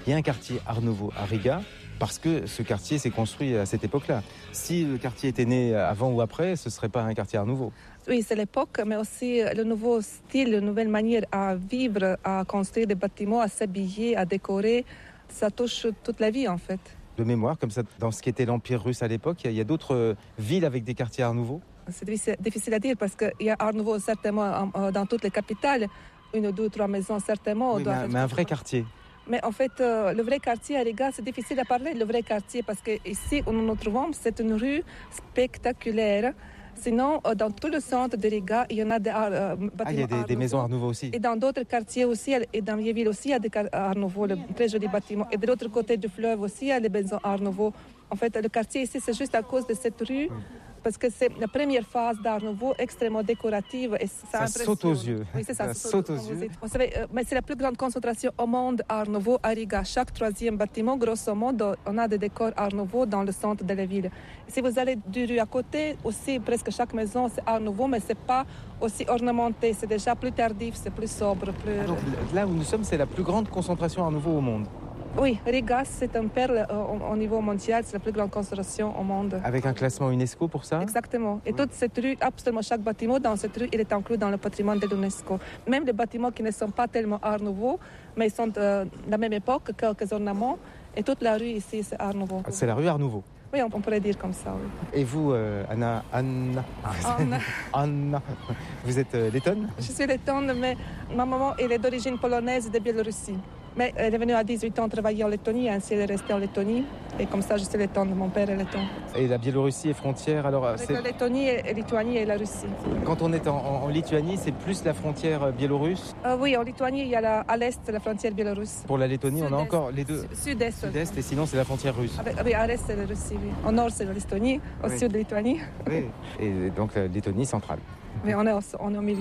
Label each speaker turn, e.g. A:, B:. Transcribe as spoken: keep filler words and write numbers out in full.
A: Il y a un quartier Art Nouveau à Riga, parce que ce quartier s'est construit à cette époque-là. Si le quartier était né avant ou après, ce ne serait pas un quartier Art Nouveau.
B: Oui, c'est l'époque, mais aussi le nouveau style, la nouvelle manière à vivre, à construire des bâtiments, à s'habiller, à décorer. Ça touche toute la vie, en fait.
A: De mémoire, comme ça, dans ce qui était l'Empire russe à l'époque, il y a, y a d'autres villes avec des quartiers Art Nouveau?
B: C'est difficile à dire parce qu'il y a Art Nouveau certainement dans toutes les capitales, une, deux, trois maisons certainement.
A: Oui, mais, un, mais un vrai quartier.
B: Mais en fait, euh, le vrai quartier à Riga, c'est difficile à parler, le vrai quartier, parce qu'ici où nous nous trouvons, c'est une rue spectaculaire. Sinon, euh, dans tout le centre de Riga, il y en a des euh, bâtiments
A: Ah, il y a des,
B: Art
A: des
B: Nouveau.
A: maisons Art Nouveau aussi.
B: Et dans d'autres quartiers aussi, et dans les villes aussi, il y a des Art Nouveau, de très jolis bâtiments. Et de l'autre côté du fleuve aussi, il y a des maisons Art Nouveau. En fait, le quartier ici, c'est juste à cause de cette rue. Oui. Parce que c'est la première phase d'Art Nouveau extrêmement décorative. Et ça
A: ça saute aux yeux.
B: Oui, c'est ça.
A: Ça saute aux yeux.
B: Vous savez, euh, mais c'est la plus grande concentration au monde Art Nouveau à Riga. Chaque troisième bâtiment, grosso modo, on a des décors Art Nouveau dans le centre de la ville. Et si vous allez du rue à côté, aussi presque chaque maison c'est Art Nouveau, mais c'est pas aussi ornementé. C'est déjà plus tardif, c'est plus sobre. Plus...
A: Ah, donc, là où nous sommes, c'est la plus grande concentration Art Nouveau au monde.
B: Oui, Riga, c'est un perle euh, au, au niveau mondial, c'est la plus grande construction au monde.
A: Avec un classement UNESCO pour ça?
B: Exactement. Et
A: oui.
B: toute cette rue, absolument chaque bâtiment dans cette rue, il est inclus dans le patrimoine de l'UNESCO. Même les bâtiments qui ne sont pas tellement Art Nouveau, mais ils sont euh, de la même époque, quelques ornements. Et toute la rue ici, c'est Art Nouveau.
A: Ah, c'est la rue Art Nouveau?
B: Oui, on, on pourrait dire comme ça, oui.
A: Et vous, euh, Anna, Anna,
B: Anna.
A: Anna, vous êtes euh, lettonne?
B: Je suis lettonne, mais ma maman elle est d'origine polonaise de Biélorussie. Mais elle est venue à dix-huit ans travailler en Lettonie, ainsi elle est restée en Lettonie. Et comme ça, je suis lettonne, mon père est letton.
A: Et la Biélorussie est frontière alors?
B: Avec
A: c'est...
B: la Lettonie, et Lituanie et la Russie.
A: Quand on est en, en, en Lituanie, c'est plus la frontière biélorusse?
B: euh, Oui, en Lituanie, il y a la, à l'est la frontière biélorusse.
A: Pour la Lettonie,
B: Sud-est.
A: on a encore les deux?
B: Sud-est.
A: Sud-est, et sinon c'est la frontière russe?
B: Avec, oui, à l'est, c'est la Russie, oui. Au nord, c'est la Lettonie, au
A: oui.
B: sud, la Lituanie.
A: Oui, et donc la Lettonie centrale.
B: Mais on est, au, on est au milieu.